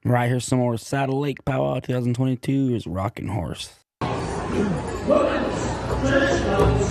Right, here's some more Saddle Lake Powwow 2022 is Rockin' Horse.